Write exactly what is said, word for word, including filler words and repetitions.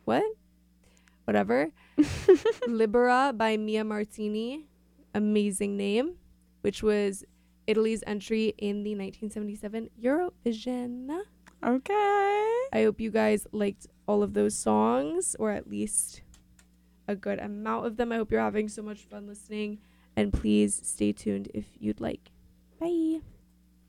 what? Whatever. Libera by Mia Martini. Amazing name. Which was Italy's entry in the nineteen seventy-seven Eurovision. Okay. I hope you guys liked all of those songs, or at least a good amount of them. I hope you're having so much fun listening. And please stay tuned if you'd like. Bye.